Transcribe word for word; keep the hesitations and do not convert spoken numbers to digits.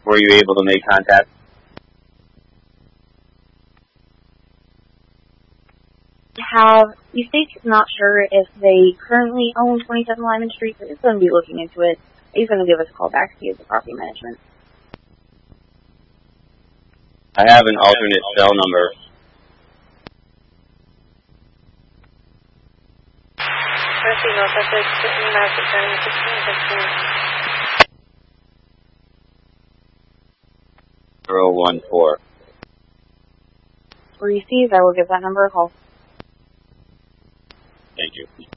Were you able to make contact? Have the state's not sure if they currently own twenty-seven Lyman Street, but it's going to be looking into it. He's going to give us a call back to you as the property management. I have an alternate cell number. Zero one four. Received. I will give that number a call. Thank you.